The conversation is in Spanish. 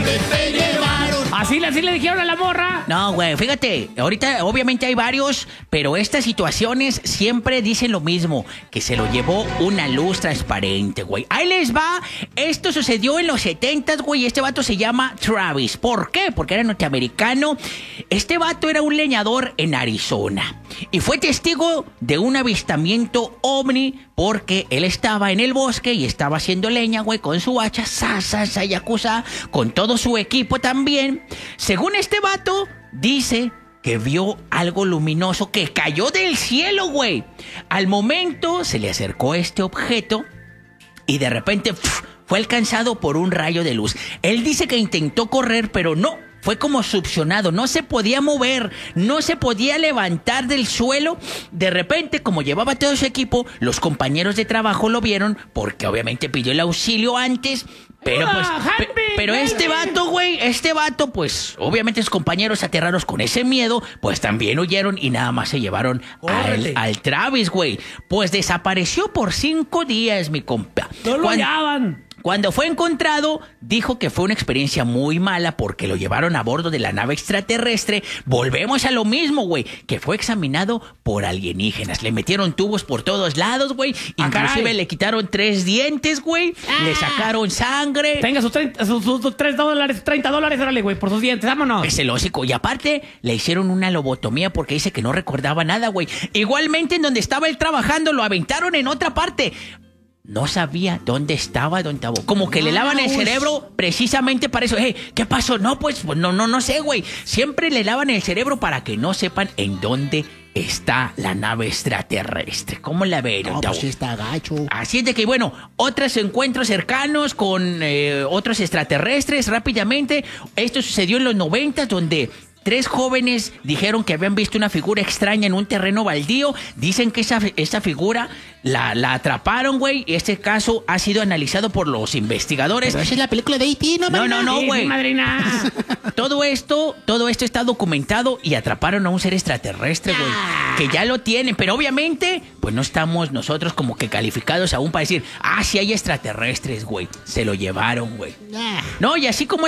te llevaron? ¿Así le dijeron a la morra? No, güey, fíjate, ahorita obviamente hay varios, pero estas situaciones siempre dicen lo mismo, que se lo llevó una luz transparente, güey. Ahí les va, esto sucedió en los 70s, güey, este vato se llama Travis. ¿Por qué? Porque era norteamericano. Este vato era un leñador en Arizona y fue testigo de un avistamiento ovni porque él estaba en el bosque y estaba haciendo leña, güey, con su hacha, yakuza, con todo su equipo también. Según este vato, dice que vio algo luminoso que cayó del cielo, güey. Al momento se le acercó este objeto y de repente fue alcanzado por un rayo de luz. Él dice que intentó correr, pero no. Fue como succionado, no se podía mover, no se podía levantar del suelo. De repente, como llevaba todo su equipo, los compañeros de trabajo lo vieron porque obviamente pidió el auxilio antes. Pero pues, pero este vato, pues, obviamente sus compañeros aterrados con ese miedo, pues también huyeron y nada más se llevaron al Travis, güey. Pues desapareció por 5 días, mi compa. No lo hallaban. Cuando fue encontrado, dijo que fue una experiencia muy mala porque lo llevaron a bordo de la nave extraterrestre. Volvemos a lo mismo, güey, que fue examinado por alienígenas. Le metieron tubos por todos lados, güey. Inclusive le quitaron 3 dientes, güey. Le sacaron sangre. Tenga sus $30, órale, güey, por sus dientes, vámonos. Es el hocico. Y aparte, le hicieron una lobotomía porque dice que no recordaba nada, güey. Igualmente, en donde estaba él trabajando, lo aventaron en otra parte. No sabía dónde estaba Don Tabo. Como que le lavan el cerebro precisamente para eso. ¿Qué pasó? No, pues no sé, güey. Siempre le lavan el cerebro para que no sepan en dónde está la nave extraterrestre. ¿Cómo la ven, Don Tabo? Pues está gacho. Así es de que, bueno, otros encuentros cercanos con otros extraterrestres rápidamente. Esto sucedió en los 90, donde 3 jóvenes dijeron que habían visto una figura extraña en un terreno baldío. Dicen que esa figura la atraparon, güey. Este caso ha sido analizado por los investigadores. Pero esa es la película de E.T., ¿no, madrina? No, güey. Sí, madrina. Todo esto está documentado y atraparon a un ser extraterrestre, güey. Que ya lo tienen, pero obviamente, pues no estamos nosotros como que calificados aún para decir, sí hay extraterrestres, güey. Se lo llevaron, güey. No, y así como